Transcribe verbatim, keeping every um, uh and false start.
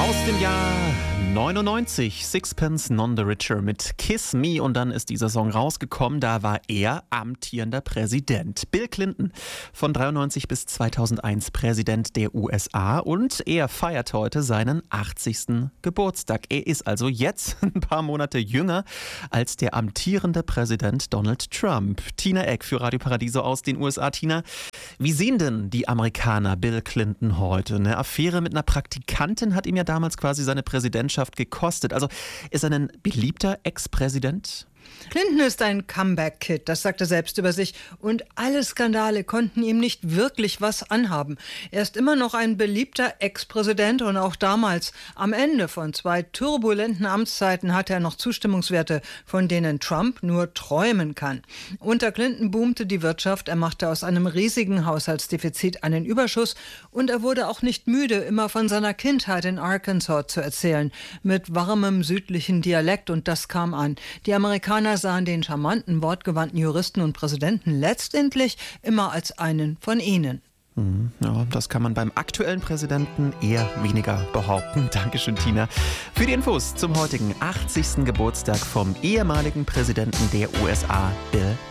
Aus dem Jahr neunundneunzig, Sixpence None the Richer mit Kiss Me, und dann ist dieser Song rausgekommen, da war er amtierender Präsident. Bill Clinton, von dreiundneunzig bis zweitausendeins Präsident der U S A, und er feiert heute seinen achtzigsten Geburtstag. Er ist also jetzt ein paar Monate jünger als der amtierende Präsident Donald Trump. Tina Eck für Radio Paradiso aus den U S A. Tina, wie sehen denn die Amerikaner Bill Clinton heute? Eine Affäre mit einer Praktikantin hat ihm ja damals quasi seine Präsidentschaft gekostet. Also ist er ein beliebter Ex-Präsident? Clinton ist ein Comeback-Kid, das sagt er selbst über sich. Und alle Skandale konnten ihm nicht wirklich was anhaben. Er ist immer noch ein beliebter Ex-Präsident, und auch damals, am Ende von zwei turbulenten Amtszeiten, hatte er noch Zustimmungswerte, von denen Trump nur träumen kann. Unter Clinton boomte die Wirtschaft, er machte aus einem riesigen Haushaltsdefizit einen Überschuss, und er wurde auch nicht müde, immer von seiner Kindheit in Arkansas zu erzählen, mit warmem südlichen Dialekt, und das kam an. Die Amerikaner sahen den charmanten, wortgewandten Juristen und Präsidenten letztendlich immer als einen von ihnen. Ja, das kann man beim aktuellen Präsidenten eher weniger behaupten. Dankeschön, Tina. Für die Infos zum heutigen achtzigsten Geburtstag vom ehemaligen Präsidenten der U S A, Bill